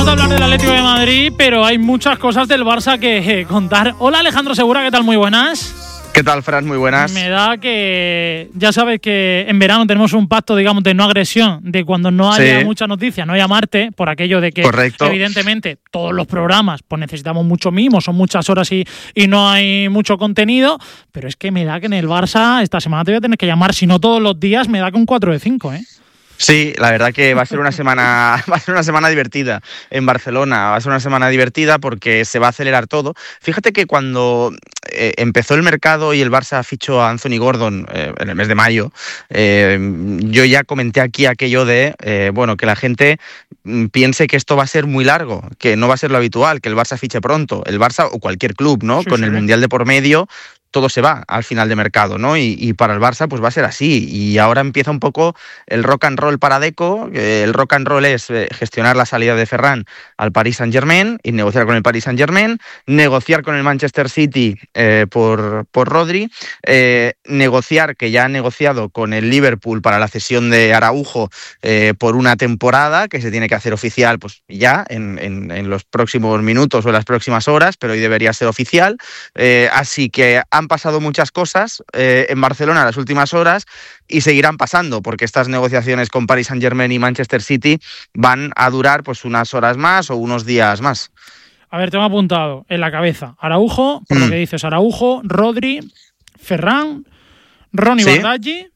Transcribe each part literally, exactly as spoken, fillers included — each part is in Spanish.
de hablar del Atlético de Madrid, pero hay muchas cosas del Barça que eh, contar. Hola Alejandro Segura, ¿qué tal? Muy buenas. ¿Qué tal, Fran? Muy buenas. Me da que ya sabes que en verano tenemos un pacto, digamos, de no agresión, de cuando no haya sí. mucha noticia, no llamarte, por aquello de que, Correcto. evidentemente, todos los programas pues necesitamos mucho mimo, son muchas horas y, y no hay mucho contenido, pero es que me da que en el Barça esta semana te voy a tener que llamar, si no todos los días, me da que un cuatro de cinco, ¿eh? Sí, la verdad que va a ser una semana va a ser una semana divertida en Barcelona, va a ser una semana divertida porque se va a acelerar todo. Fíjate que cuando eh, empezó el mercado y el Barça fichó a Anthony Gordon eh, en el mes de mayo, eh, yo ya comenté aquí aquello de eh, bueno, que la gente piense que esto va a ser muy largo, que no va a ser lo habitual, que el Barça fiche pronto, el Barça o cualquier club, ¿no? Sí, Con sí. el Mundial de por medio, todo se va al final de mercado, ¿no? Y, y para el Barça pues va a ser así. Y ahora empieza un poco el rock and roll para Deco. El rock and roll es gestionar la salida de Ferran al Paris Saint-Germain y negociar con el Paris Saint-Germain, negociar con el Manchester City eh, por, por Rodri, eh, negociar, que ya ha negociado con el Liverpool para la cesión de Araujo eh, por una temporada, que se tiene que hacer oficial pues ya en, en, en los próximos minutos o en las próximas horas, pero hoy debería ser oficial. Eh, así que han pasado muchas cosas eh, en Barcelona en las últimas horas y seguirán pasando porque estas negociaciones con Paris Saint-Germain y Manchester City van a durar pues unas horas más o unos días más. A ver, tengo apuntado en la cabeza Araujo, por mm. lo que dices, Araujo, Rodri, Ferran, Ronny ¿Sí? Bardghji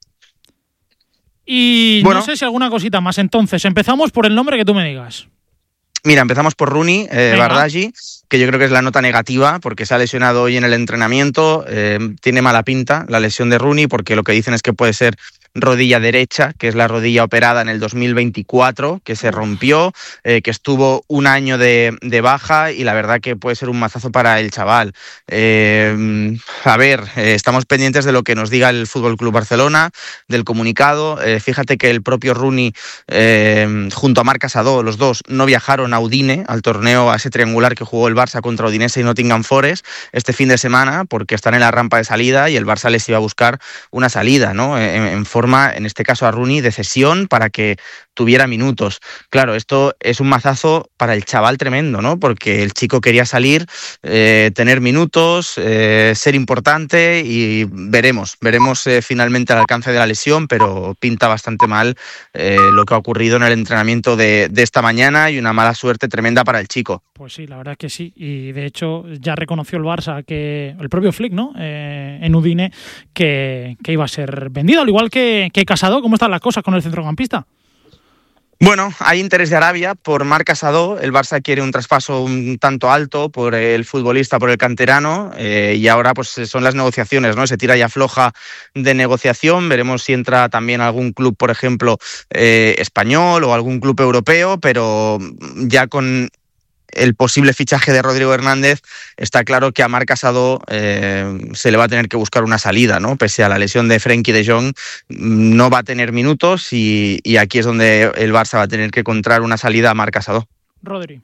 y bueno. no sé si alguna cosita más. Entonces, empezamos por el nombre que tú me digas. Mira, empezamos por Ronny eh, Bardghji, que yo creo que es la nota negativa porque se ha lesionado hoy en el entrenamiento. Eh, tiene mala pinta la lesión de Ronny porque lo que dicen es que puede ser rodilla derecha, que es la rodilla operada en el dos mil veinticuatro, que se rompió, eh, que estuvo un año de, de baja y la verdad que puede ser un mazazo para el chaval. Eh, a ver, eh, estamos pendientes de lo que nos diga el F C Barcelona, del comunicado. Eh, fíjate que el propio Ronny, eh, junto a Marc Casado, los dos no viajaron a Udine, al torneo, a ese triangular que jugó el Barça contra Udinese y Nottingham Forest este fin de semana, porque están en la rampa de salida y el Barça les iba a buscar una salida, ¿no? En, en forma en este caso a Ronny, de cesión para que tuviera minutos. Claro, esto es un mazazo para el chaval tremendo, ¿no? Porque el chico quería salir, eh, tener minutos, eh, ser importante y veremos, veremos eh, finalmente el alcance de la lesión, pero pinta bastante mal eh, lo que ha ocurrido en el entrenamiento de, de esta mañana y una mala suerte tremenda para el chico. Pues sí, la verdad es que sí, y de hecho ya reconoció el Barça que el propio Flick, ¿no? Eh, en Udine, que, que iba a ser vendido, al igual que que Casado. ¿Cómo están las cosas con el centrocampista? Bueno, hay interés de Arabia por Marc Casado. El Barça quiere un traspaso un tanto alto por el futbolista, por el canterano, eh, y ahora pues son las negociaciones, ¿no? Se tira y afloja de negociación. Veremos si entra también algún club, por ejemplo, eh, español o algún club europeo, pero ya con el posible fichaje de Rodrigo Hernández, está claro que a Marc Casado eh, se le va a tener que buscar una salida, ¿no? Pese a la lesión de Frenkie de Jong, no va a tener minutos y, y aquí es donde el Barça va a tener que encontrar una salida a Marc Casado. Rodri.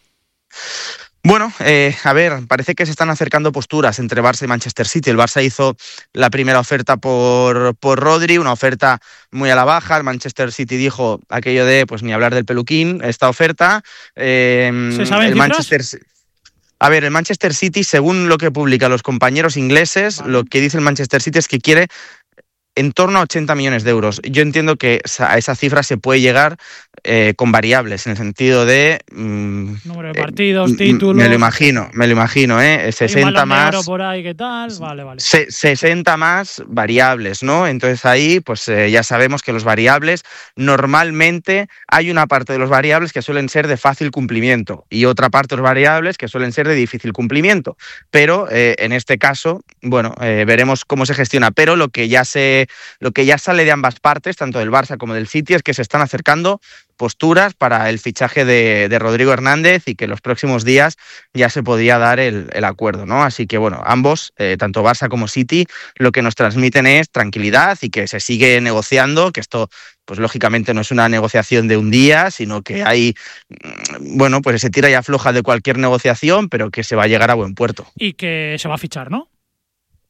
Bueno, eh, a ver, parece que se están acercando posturas entre Barça y Manchester City. El Barça hizo la primera oferta por, por Rodri, una oferta muy a la baja. El Manchester City dijo aquello de, pues ni hablar del peluquín, esta oferta. Eh, ¿Se saben el Manchester cifras? A ver, el Manchester City, según lo que publican los compañeros ingleses, vale. Lo que dice el Manchester City es que quiere en torno a ochenta millones de euros. Yo entiendo que a esa cifra se puede llegar eh, con variables, en el sentido de... Mmm, número de partidos, eh, títulos... Me lo imagino, me lo imagino, ¿eh? sesenta más... por ahí, ¿qué tal? Vale, vale. sesenta más variables, ¿no? Entonces ahí, pues eh, ya sabemos que los variables, normalmente hay una parte de los variables que suelen ser de fácil cumplimiento y otra parte de los variables que suelen ser de difícil cumplimiento. Pero eh, en este caso, bueno, eh, veremos cómo se gestiona. Pero lo que ya se... Lo que ya sale de ambas partes, tanto del Barça como del City, es que se están acercando posturas para el fichaje de, de Rodrigo Hernández y que en los próximos días ya se podría dar el, el acuerdo, ¿no? Así que, bueno, ambos, eh, tanto Barça como City, lo que nos transmiten es tranquilidad y que se sigue negociando, que esto, pues lógicamente no es una negociación de un día, sino que hay, bueno, pues se tira y afloja de cualquier negociación, pero que se va a llegar a buen puerto. Y que se va a fichar, ¿no?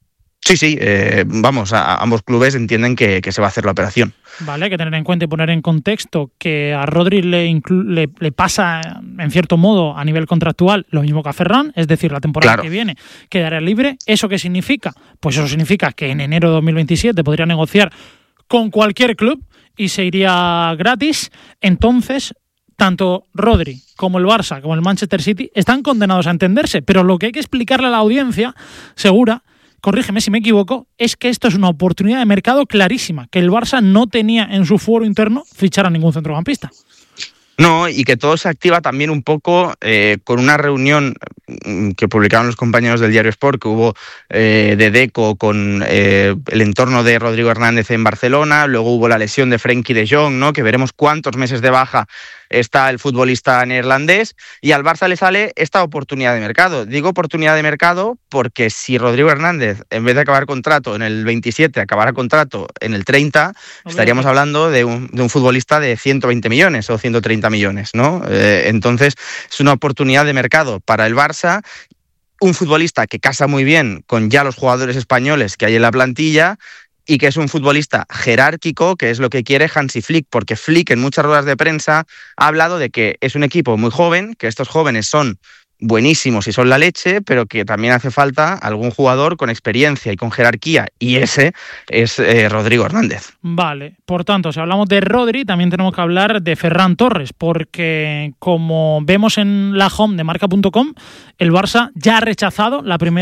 Sí, sí, eh, vamos, a, a ambos clubes entienden que, que se va a hacer la operación. Vale, hay que tener en cuenta y poner en contexto que a Rodri le, inclu- le, le pasa, en cierto modo, a nivel contractual, lo mismo que a Ferran, es decir, la temporada Claro. que viene quedará libre. ¿Eso qué significa? Pues eso significa que en enero de dos mil veintisiete podría negociar con cualquier club y se iría gratis. Entonces, tanto Rodri como el Barça, como el Manchester City, están condenados a entenderse, pero lo que hay que explicarle a la audiencia, segura, corrígeme si me equivoco, es que esto es una oportunidad de mercado clarísima, que el Barça no tenía en su fuero interno fichar a ningún centrocampista. No, y que todo se activa también un poco eh, con una reunión que publicaron los compañeros del Diario Sport, que hubo eh, de Deco con eh, el entorno de Rodrigo Hernández en Barcelona, luego hubo la lesión de Frenkie de Jong, ¿no? Que veremos cuántos meses de baja está el futbolista neerlandés, y al Barça le sale esta oportunidad de mercado. Digo oportunidad de mercado porque si Rodrigo Hernández, en vez de acabar contrato en el veintisiete, acabara contrato en el treinta, okay, estaríamos hablando de un, de un futbolista de ciento veinte millones o ciento treinta millones, ¿no? Eh, entonces, es una oportunidad de mercado para el Barça, un futbolista que casa muy bien con ya los jugadores españoles que hay en la plantilla, y que es un futbolista jerárquico, que es lo que quiere Hansi Flick, porque Flick en muchas ruedas de prensa ha hablado de que es un equipo muy joven, que estos jóvenes son buenísimos y son la leche, pero que también hace falta algún jugador con experiencia y con jerarquía, y ese es eh, Rodrigo Hernández. Vale, por tanto, si hablamos de Rodri, también tenemos que hablar de Ferran Torres, porque como vemos en la home de marca punto com, el Barça ya ha rechazado la primera